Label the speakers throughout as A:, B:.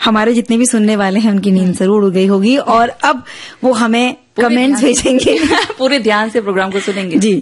A: हमारे जितने भी सुनने वाले हैं उनकी नींद जरूर उड़ गई होगी और अब वो हमें कमेंट्स भेजेंगे।
B: पूरे ध्यान से प्रोग्राम को सुनेंगे
A: जी।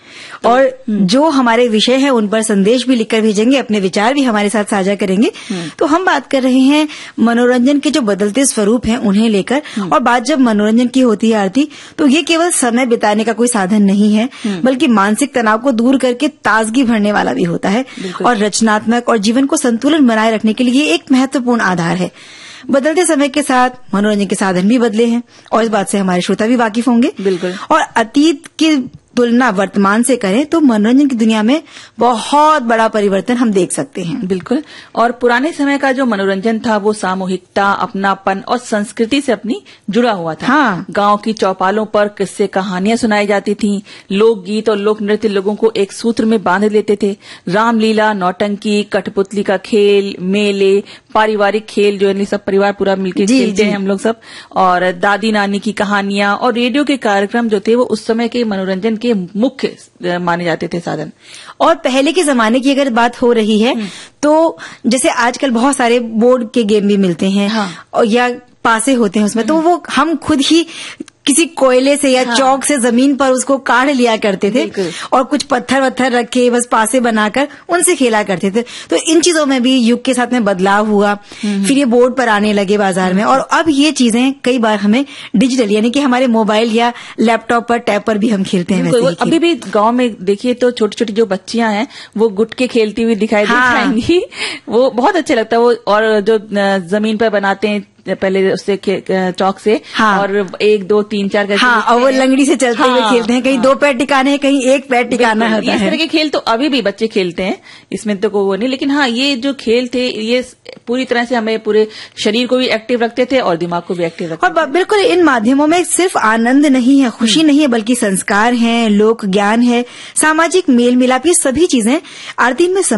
A: और जो हमारे विषय हैं उन पर संदेश भी लिखकर भेजेंगे, अपने विचार भी हमारे साथ साझा करेंगे। तो हम बात कर रहे हैं मनोरंजन के जो बदलते स्वरूप हैं उन्हें लेकर। और बात जब मनोरंजन की होती है आरती, तो ये केवल समय बिताने का कोई साधन नहीं है, बल्कि मानसिक तनाव को दूर करके ताजगी भरने वाला भी होता है और रचनात्मक और जीवन को संतुलन बनाए रखने के लिए एक महत्वपूर्ण आधार है। बदलते समय के साथ मनोरंजन के साधन भी बदले हैं और इस बात से हमारे श्रोता भी वाकिफ होंगे।
B: बिल्कुल।
A: और अतीत की तुलना वर्तमान से करें तो मनोरंजन की दुनिया में बहुत बड़ा परिवर्तन हम देख सकते हैं।
B: बिल्कुल। और पुराने समय का जो मनोरंजन था वो सामूहिकता, अपनापन और संस्कृति से अपनी जुड़ा हुआ था।
A: हाँ।
B: गांव की चौपालों पर किस्से कहानियां सुनाई जाती थीं, लोकगीत और लोक नृत्य लोगों को एक सूत्र में बांध लेते थे। रामलीला, नौटंकी, कठपुतली का खेल, मेले, पारिवारिक खेल जो है सब परिवार पूरा मिलकर खेलते हैं हम लोग सब, और दादी नानी की कहानियां और रेडियो के कार्यक्रम जो थे वो उस समय के मनोरंजन के मुख्य माने जाते थे साधन।
A: और पहले के जमाने की अगर बात हो रही है तो जैसे आजकल बहुत सारे बोर्ड के गेम भी मिलते हैं। हाँ। और या पासे होते हैं उसमें, तो वो हम खुद ही किसी कोयले से या चौक से जमीन पर उसको काढ़ लिया करते थे और कुछ पत्थर वत्थर रखे बस पासे बनाकर उनसे खेला करते थे। तो इन चीजों में भी युग के साथ में बदलाव हुआ, फिर ये बोर्ड पर आने लगे बाजार में, और अब ये चीजें कई बार हमें डिजिटल यानी कि हमारे मोबाइल या लैपटॉप पर, टैब पर भी हम खेलते हैं।
B: अभी भी गांव में देखिए तो छोटी छोटी जो बच्चियां हैं वो गुटके खेलती हुई दिखाई देंगी। वो बहुत अच्छा लगता है। वो और जो जमीन पर बनाते हैं पहले उससे चौक से, और 1 2 3 4 करके,
A: और वो लंगड़ी से चलते हुए खेलते हैं। कहीं 2 पैर टिकाने हैं, कहीं 1 पैर टिकाना होता है।
B: इस तरह के खेल तो अभी भी बच्चे खेलते हैं, इसमें तो कोई वो नहीं। लेकिन हाँ, ये जो खेल थे ये पूरी तरह से हमें पूरे शरीर को भी एक्टिव रखते थे और दिमाग को भी एक्टिव रखते थे।
A: और बिल्कुल इन माध्यमों में सिर्फ आनंद नहीं है, खुशी नहीं है, बल्कि संस्कार है, लोक ज्ञान है, सामाजिक मेल मिलाप, ये सभी चीजें आरती में